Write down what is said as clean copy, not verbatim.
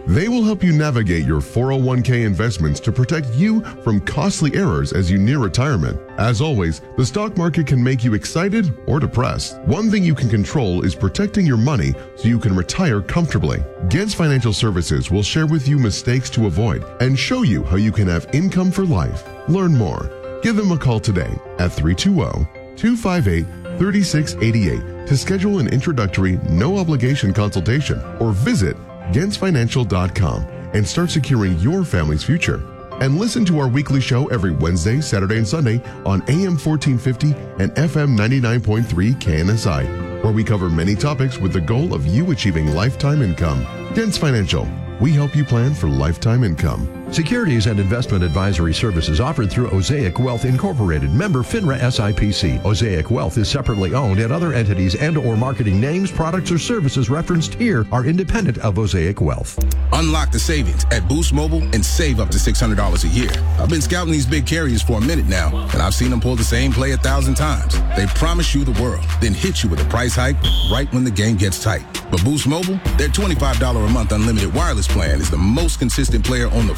They will help you navigate your 401k investments to protect you from costly errors as you near retirement. As always, the stock market can make you excited or depressed. One thing you can control is protecting your money so you can retire comfortably. Gens Financial Services will share with you mistakes to avoid and show you how you can have income for life. Learn more. Give them a call today at 320-258-3688 to schedule an introductory, no-obligation consultation or visit GensFinancial.com and start securing your family's future. And listen to our weekly show every Wednesday, Saturday, and Sunday on AM 1450 and FM 99.3 KNSI, where we cover many topics with the goal of you achieving lifetime income. Gens Financial. We help you plan for lifetime income. Securities and investment advisory services offered through Osaic Wealth Incorporated, member FINRA SIPC. Osaic Wealth is separately owned, and other entities and or marketing names, products, or services referenced here are independent of Osaic Wealth. Unlock the savings at Boost Mobile and save up to $600 a year. I've been scouting these big carriers for a minute now, and I've seen them pull the same play 1,000 times. They promise you the world, then hit you with a price hike right when the game gets tight. But Boost Mobile, their $25 a month unlimited wireless plan is the most consistent player on the